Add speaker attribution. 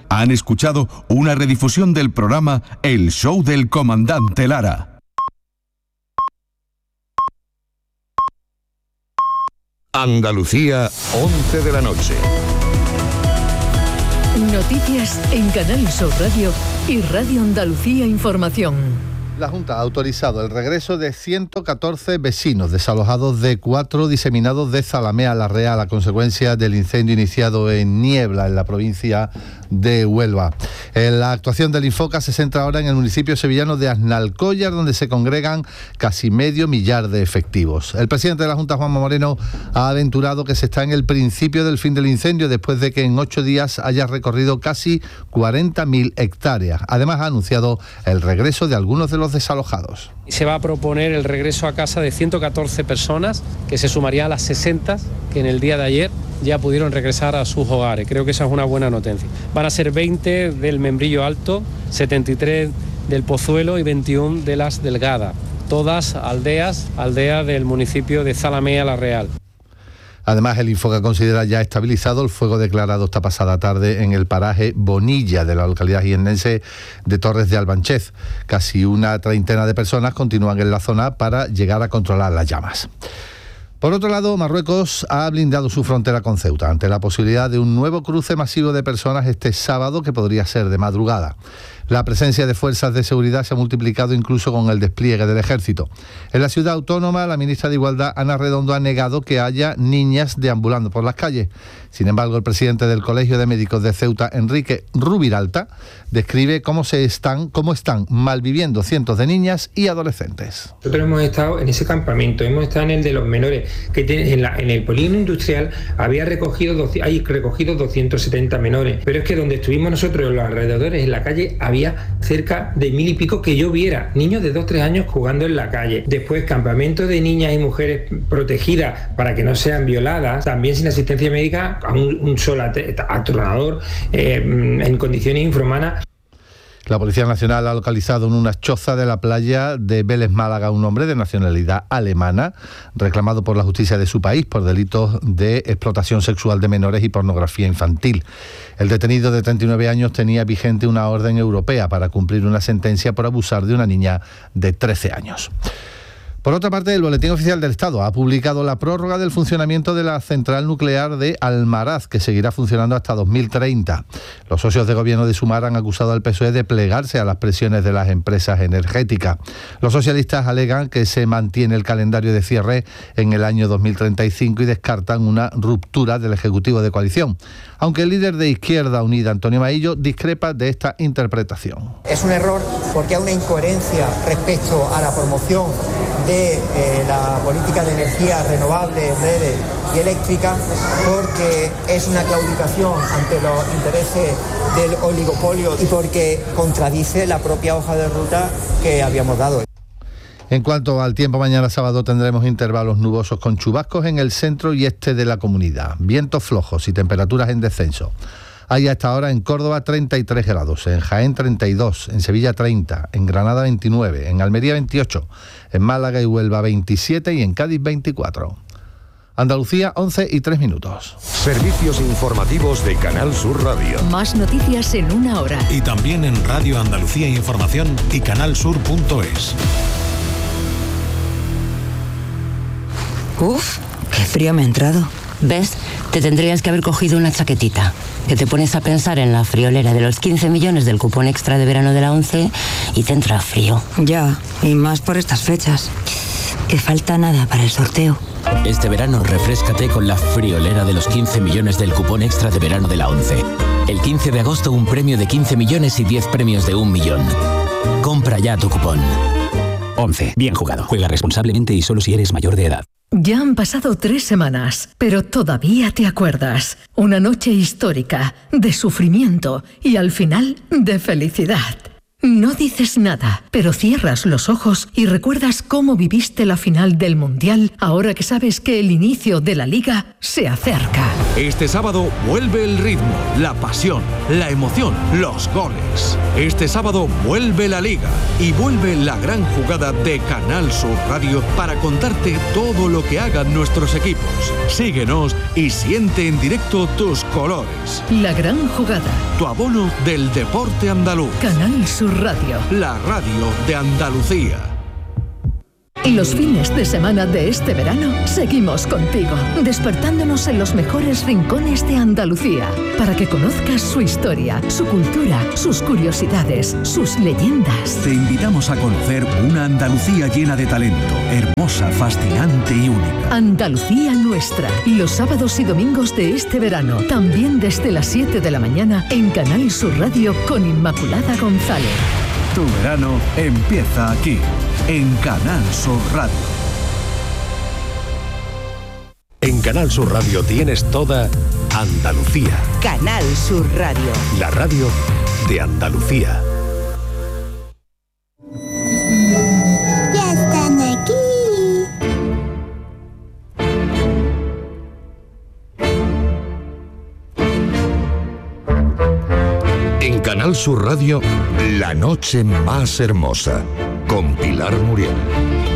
Speaker 1: Han escuchado una redifusión del programa El Show del Comandante Lara.
Speaker 2: Andalucía, 11 de la noche.
Speaker 3: Noticias en Canal Sur Radio y Radio Andalucía Información.
Speaker 4: La Junta ha autorizado el regreso de 114 vecinos desalojados de 4 diseminados de Zalamea la Real a consecuencia del incendio iniciado en Niebla, en la provincia de Huelva. La actuación del Infoca se centra ahora en el municipio sevillano de Aznalcóllar, donde se congregan casi medio millar de efectivos. El presidente de la Junta, Juanma Moreno, ha aventurado que se está en el principio del fin del incendio después de que en 8 días haya recorrido casi 40.000 hectáreas. Además, ha anunciado el regreso de algunos de los desalojados.
Speaker 5: Se va a proponer el regreso a casa de 114 personas, que se sumaría a las 60 que en el día de ayer ya pudieron regresar a sus hogares. Creo que esa es una buena noticia. Van a ser 20 del Membrillo Alto, 73 del Pozuelo y 21 de Las Delgadas. Todas aldeas del municipio de Zalamea la Real.
Speaker 4: Además, el Infoca considera ya estabilizado el fuego declarado esta pasada tarde en el paraje Bonilla de la localidad jiennense de Torres de Albanchez. Casi una treintena de personas continúan en la zona para llegar a controlar las llamas. Por otro lado, Marruecos ha blindado su frontera con Ceuta ante la posibilidad de un nuevo cruce masivo de personas este sábado, que podría ser de madrugada. La presencia de fuerzas de seguridad se ha multiplicado incluso con el despliegue del ejército. En la ciudad autónoma, la ministra de Igualdad, Ana Redondo, ha negado que haya niñas deambulando por las calles. Sin embargo, el presidente del Colegio de Médicos de Ceuta, Enrique Rubiralta, describe cómo están malviviendo cientos de niñas y adolescentes.
Speaker 6: Nosotros hemos estado en ese campamento, hemos estado en el de los menores, que en el polígono industrial hay recogido 270 menores, pero es que donde estuvimos nosotros, en los alrededores, en la calle, había cerca de 1000 y pico que yo viera, niños de 2-3 años jugando en la calle. Después, campamentos de niñas y mujeres protegidas para que no sean violadas, también sin asistencia médica, a un solo atronador, en condiciones infrahumanas.
Speaker 4: La Policía Nacional ha localizado en una choza de la playa de Vélez, Málaga, un hombre de nacionalidad alemana, reclamado por la justicia de su país por delitos de explotación sexual de menores y pornografía infantil. El detenido de 39 años tenía vigente una orden europea para cumplir una sentencia por abusar de una niña de 13 años. Por otra parte, el Boletín Oficial del Estado ha publicado la prórroga del funcionamiento de la central nuclear de Almaraz, que seguirá funcionando hasta 2030. Los socios de gobierno de Sumar han acusado al PSOE de plegarse a las presiones de las empresas energéticas. Los socialistas alegan que se mantiene el calendario de cierre en el año 2035 y descartan una ruptura del Ejecutivo de coalición, aunque el líder de Izquierda Unida, Antonio Maillo, discrepa de esta interpretación.
Speaker 7: Es un error porque hay una incoherencia respecto a la promoción de la política de energías renovables, verdes y eléctricas, porque es una claudicación ante los intereses del oligopolio y porque contradice la propia hoja de ruta que habíamos dado.
Speaker 4: En cuanto al tiempo, mañana sábado tendremos intervalos nubosos con chubascos en el centro y este de la comunidad, vientos flojos y temperaturas en descenso. Hay hasta ahora en Córdoba 33 grados, en Jaén 32, en Sevilla 30, en Granada 29, en Almería 28, en Málaga y Huelva 27 y en Cádiz 24. Andalucía, 11:03.
Speaker 2: Servicios informativos de Canal Sur Radio.
Speaker 3: Más noticias en una hora.
Speaker 8: Y también en Radio Andalucía Información y canalsur.es.
Speaker 9: Uf, qué frío me ha entrado. ¿Ves? Te tendrías que haber cogido una chaquetita. Que te pones a pensar en la friolera de los 15 millones del cupón extra de verano de la 11 y te entra frío. Ya, y más por estas fechas. Que falta nada para el sorteo.
Speaker 10: Este verano refréscate con la friolera de los 15 millones del cupón extra de verano de la 11. El 15 de agosto un premio de 15 millones y 10 premios de 1 millón. Compra ya tu cupón.
Speaker 11: 11. Bien jugado. Juega responsablemente y solo si eres mayor de edad.
Speaker 3: Ya han pasado 3 semanas, pero todavía te acuerdas. Una noche histórica, de sufrimiento y al final de felicidad. No dices nada, pero cierras los ojos y recuerdas cómo viviste la final del Mundial ahora que sabes que el inicio de la Liga se acerca.
Speaker 12: Este sábado vuelve el ritmo, la pasión, la emoción, los goles. Este sábado vuelve la Liga y vuelve la gran jugada de Canal Sur Radio para contarte todo lo que hagan nuestros equipos. Síguenos y siente en directo tus colores.
Speaker 3: La gran jugada.
Speaker 12: Tu abono del deporte andaluz.
Speaker 3: Canal Sur Radio.
Speaker 12: La radio de Andalucía.
Speaker 3: Los fines de semana de este verano seguimos contigo, despertándonos en los mejores rincones de Andalucía, para que conozcas su historia, su cultura, sus curiosidades, sus leyendas.
Speaker 13: Te invitamos a conocer una Andalucía llena de talento, hermosa, fascinante y única.
Speaker 3: Andalucía nuestra, los sábados y domingos de este verano, también desde las 7 de la mañana en Canal Sur Radio con Inmaculada González.
Speaker 13: Tu verano empieza aquí, en Canal Sur Radio.
Speaker 8: En Canal Sur Radio tienes toda Andalucía.
Speaker 14: Canal Sur Radio.
Speaker 8: La radio de Andalucía.
Speaker 15: Ya están aquí.
Speaker 2: En Canal Sur Radio, La noche más hermosa, con Pilar Muriel.